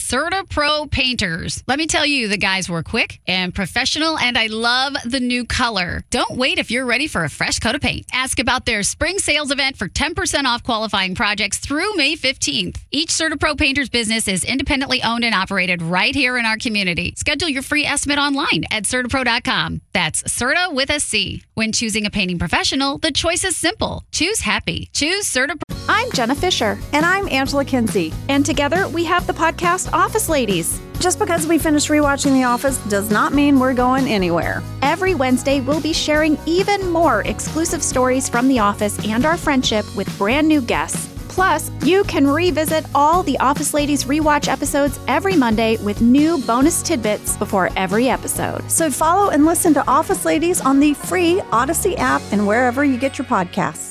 Serta Pro Painters. Let me tell you, the guys were quick and professional, and I love the new color. Don't wait if you're ready for a fresh coat of paint. Ask about their spring sales event for 10% off qualifying projects through May 15th. Each Serta Pro Painters business is independently owned and operated right here in our community. Schedule your free estimate online at CertaPro.com. That's Serta with a C. When choosing a painting professional, the choice is simple. Choose happy. Choose Serta Pro. I'm Jenna Fisher. And I'm Angela Kinsey. And together we have the podcast Office Ladies. Just because we finished rewatching The Office does not mean we're going anywhere. Every Wednesday, we'll be sharing even more exclusive stories from The Office and our friendship with brand new guests. Plus, you can revisit all the Office Ladies rewatch episodes every Monday with new bonus tidbits before every episode. So follow and listen to Office Ladies on the free Odyssey app and wherever you get your podcasts.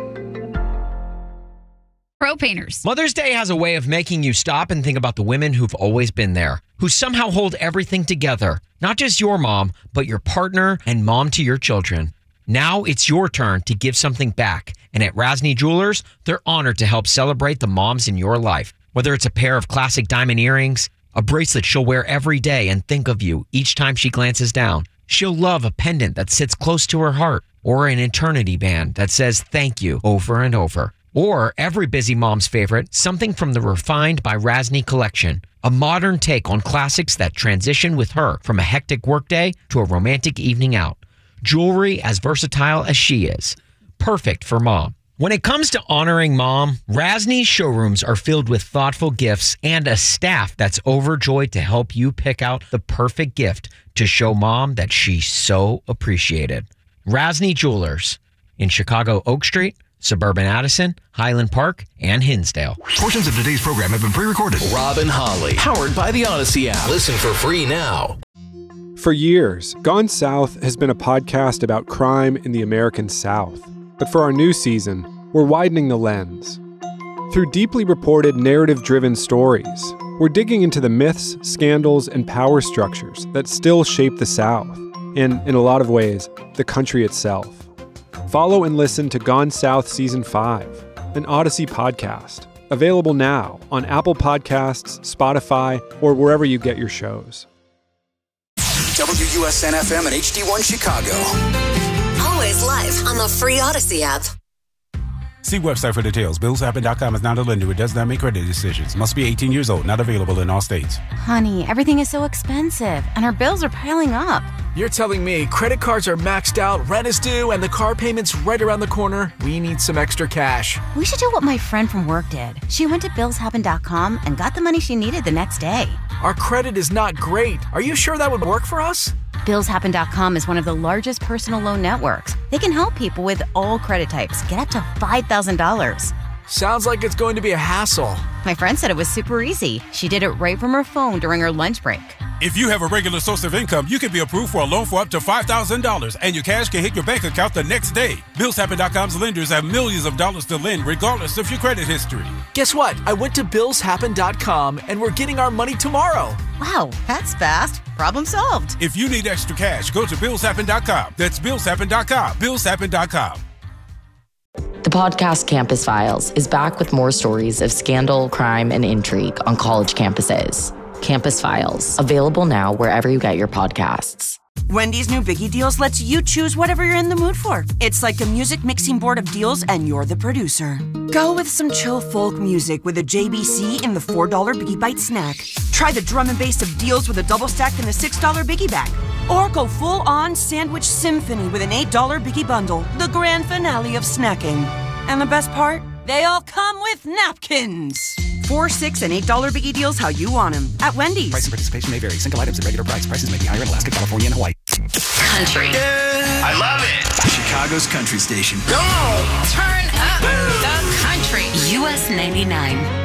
Pro Painters. Mother's Day has a way of making you stop and think about the women who've always been there, who somehow hold everything together. Not just your mom, but your partner and mom to your children. Now it's your turn to give something back. And at Rasny Jewelers, they're honored to help celebrate the moms in your life. Whether it's a pair of classic diamond earrings, a bracelet she'll wear every day and think of you each time she glances down. She'll love a pendant that sits close to her heart, or an eternity band that says thank you over and over. Or every busy mom's favorite, something from the Refined by Rasny collection. A modern take on classics that transition with her from a hectic workday to a romantic evening out. Jewelry as versatile as she is. Perfect for mom. When it comes to honoring mom, Rasny's showrooms are filled with thoughtful gifts and a staff that's overjoyed to help you pick out the perfect gift to show mom that she's so appreciated. Rasny Jewelers in Chicago Oak Street, suburban Addison, Highland Park, and Hinsdale. Portions of today's program have been pre-recorded. Rob and Holly, powered by the Odyssey app. Listen for free now. For years, Gone South has been a podcast about crime in the American South. But for our new season, we're widening the lens. Through deeply reported, narrative-driven stories, we're digging into the myths, scandals, and power structures that still shape the South, and, in a lot of ways, the country itself. Follow and listen to Gone South Season 5, an Odyssey podcast, available now on Apple Podcasts, Spotify, or wherever you get your shows. WUSN-FM and HD1 Chicago. Always live on the free Odyssey app. See website for details. BillsHappen.com is not a lender. It does not make credit decisions. Must be 18 years old. Not available in all states. Honey, everything is so expensive, and our bills are piling up. You're telling me credit cards are maxed out, rent is due, and the car payment's right around the corner? We need some extra cash. We should do what my friend from work did. She went to BillsHappen.com and got the money she needed the next day. Our credit is not great. Are you sure that would work for us? BillsHappen.com is one of the largest personal loan networks. They can help people with all credit types get up to $5,000. Sounds like it's going to be a hassle. My friend said it was super easy. She did it right from her phone during her lunch break. If you have a regular source of income, you can be approved for a loan for up to $5,000, and your cash can hit your bank account the next day. BillsHappen.com's lenders have millions of dollars to lend, regardless of your credit history. Guess what? I went to BillsHappen.com, and we're getting our money tomorrow. Wow, that's fast. Problem solved. If you need extra cash, go to BillsHappen.com. That's BillsHappen.com. BillsHappen.com. The podcast Campus Files is back with more stories of scandal, crime, and intrigue on college campuses. Campus Files, available now wherever you get your podcasts. Wendy's new Biggie Deals lets you choose whatever you're in the mood for. It's like a music mixing board of deals, and you're the producer. Go with some chill folk music with a JBC in the $4 Biggie Bite snack. Try the drum and bass of deals with a double stack in the $6 Biggie Bag. Or go full-on sandwich symphony with an $8 Biggie Bundle, the grand finale of snacking. And the best part? They all come with napkins. $4, $6, and $8 Biggie Deals how you want them at Wendy's. Price and participation may vary. Single items at regular price. Prices may be higher in Alaska, California, and Hawaii. Country. Yeah, I love it. Chicago's country station. Go! Turn up the country. US 99.